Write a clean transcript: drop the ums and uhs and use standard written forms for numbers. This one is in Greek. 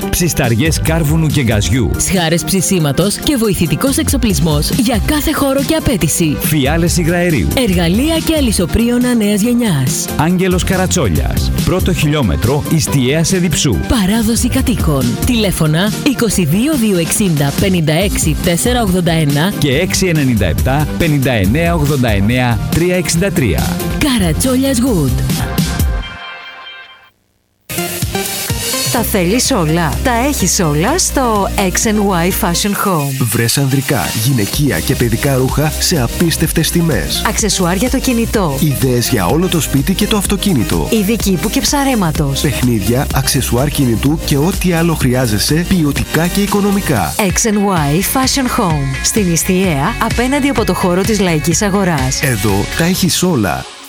Ψισταριές κάρβουνου και γκαζιού. Σχάρες ψησίματος και βοηθητικός εξοπλισμός για κάθε χώρο και απέτηση. Φιάλες υγραερίου. Εργαλεία και αλυσοπρίωνα νέας γενιάς. Άγγελος Καρατσόλιας. Πρώτο χιλιόμετρο Ιστιαίας Εδιψού. Παράδοση κατοίκων. Τηλέφωνα 22 260 56 481 και 697 59 89 363. Καρατσόλιας Wood. Τα θέλεις όλα, τα έχεις όλα στο X&Y Fashion Home. Βρες ανδρικά, γυναικεία και παιδικά ρούχα σε απίστευτες τιμές. Αξεσουάρ για το κινητό. Ιδέες για όλο το σπίτι και το αυτοκίνητο. Είδη κήπου και ψαρέματος. Παιχνίδια, αξεσουάρ κινητού και ό,τι άλλο χρειάζεσαι ποιοτικά και οικονομικά. X&Y Fashion Home. Στην Ιστιαία, απέναντι από το χώρο της Λαϊκής Αγοράς. Εδώ τα έχεις όλα.